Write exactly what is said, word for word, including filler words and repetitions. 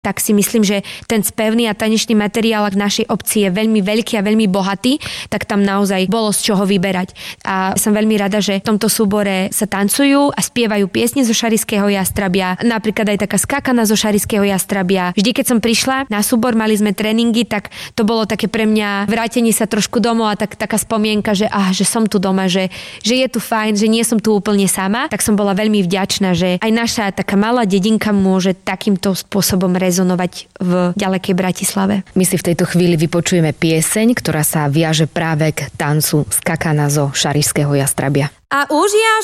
tak si myslím, že ten spevný a tanečný materiál v našej obci je veľmi veľký a veľmi bohatý, tak tam naozaj bolo z čoho vyberať. A som veľmi rada, že v tomto súbore sa tancujú a spievajú piesne zo Šarišského Jastrabia. Napríklad aj taká skákana zo Šarišského Jastrabia. Vždy, keď som prišla na súbor, mali sme tréningy, tak to bolo také pre mňa vrátenie sa trošku domov a tak, taká spomienka, že, ah, že som tu doma, že, že je tu fajn, že nie som tu úplne sama. Tak som bola veľmi vďačná, že aj naša taká malá dedinka môže takýmto spôsobom rezonovať v ďalekej Bratislave. My si v tejto chvíli vypočujeme pieseň, ktorá sa viaže práve k tancu Skákana zo Šarišského Jastrabia. A už ja